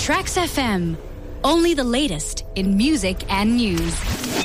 Trax FM. Only the latest in music and news.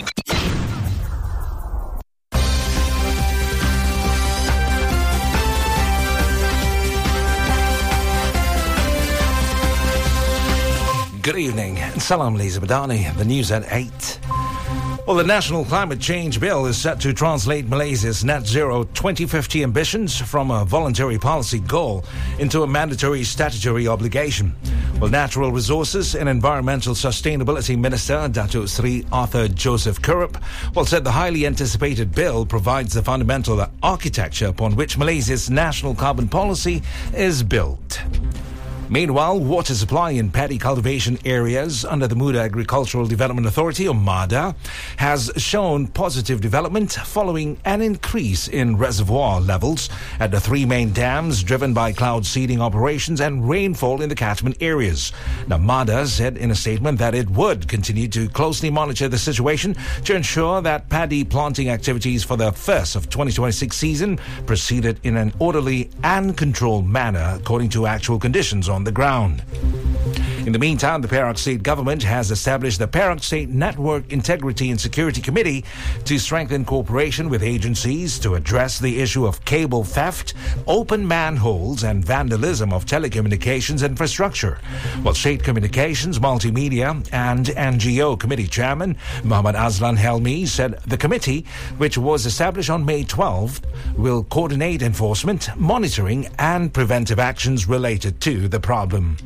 Good evening. Salam Liza Badani. The news at 8. Well, the National Climate Change Bill is set to translate Malaysia's net zero 2050 ambitions from a voluntary policy goal into a mandatory statutory obligation. Well, Natural Resources and Environmental Sustainability Minister Datuk Seri Arthur Joseph Kurup said the highly anticipated bill provides the fundamental architecture upon which Malaysia's national carbon policy is built. Meanwhile, water supply in paddy cultivation areas under the Muda Agricultural Development Authority, or MADA, has shown positive development following an increase in reservoir levels at the three main dams driven by cloud seeding operations and rainfall in the catchment areas. Now, MADA said in a statement that it would continue to closely monitor the situation to ensure that paddy planting activities for the first of 2026 season proceeded in an orderly and controlled manner according to actual conditions on the ground. In the meantime, the Perak State Government has established the Perak State Network Integrity and Security Committee to strengthen cooperation with agencies to address the issue of cable theft, open manholes, and vandalism of telecommunications infrastructure. Well, State Communications, Multimedia, and NGO Committee Chairman Muhammad Azlan Helmi said the committee, which was established on May 12th, will coordinate enforcement, monitoring, and preventive actions related to the problem.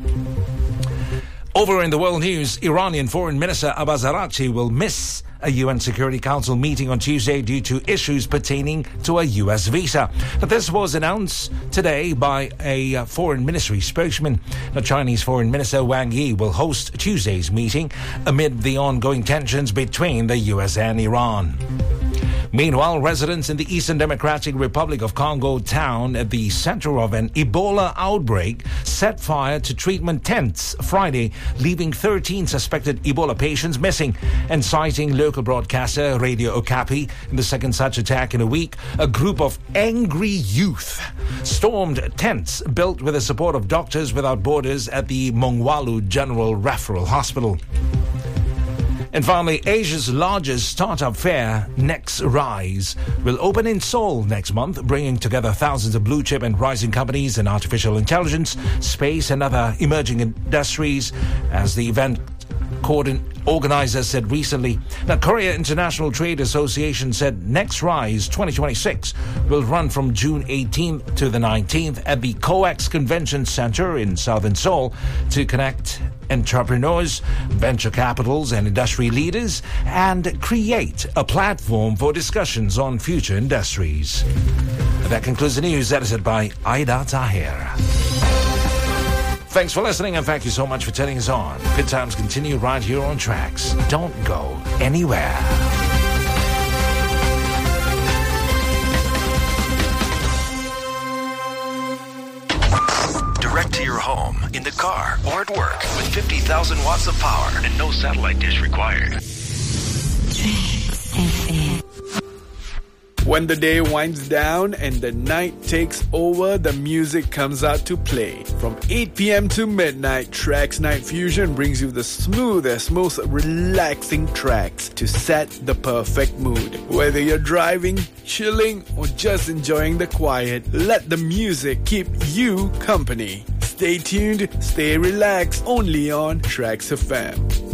Over in the world news, Iranian Foreign Minister Abbas Araghchi will miss a UN Security Council meeting on Tuesday due to issues pertaining to a US visa. Now, this was announced today by a foreign ministry spokesman. The Chinese Foreign Minister Wang Yi will host Tuesday's meeting amid the ongoing tensions between the US and Iran. Meanwhile, residents in the Eastern Democratic Republic of Congo town at the center of an Ebola outbreak set fire to treatment tents Friday, leaving 13 suspected Ebola patients missing. And citing local broadcaster Radio Okapi in the second such attack in a week, a group of angry youth stormed tents built with the support of Doctors Without Borders at the Mongwalu General Referral Hospital. And finally, Asia's largest startup fair, Next Rise, will open in Seoul next month, bringing together thousands of blue-chip and rising companies in artificial intelligence, space, and other emerging industries, as the event organizers said recently. Now, Korea International Trade Association said Next Rise 2026 will run from June 18th to the 19th at the COEX Convention Center in southern Seoul to connect entrepreneurs, venture capitals, and industry leaders and create a platform for discussions on future industries. That concludes the news edited by Aida Tahir. Thanks for listening, and thank you so much for turning us on. Pit Times continue right here on Trax. Don't go anywhere. Direct to your home, in the car, or at work with 50,000 watts of power and no satellite dish required. When the day winds down and the night takes over, the music comes out to play. From 8 p.m. to midnight, Trax Night Fusion brings you the smoothest, most relaxing tracks to set the perfect mood. Whether you're driving, chilling, or just enjoying the quiet, let the music keep you company. Stay tuned, stay relaxed, only on Trax FM.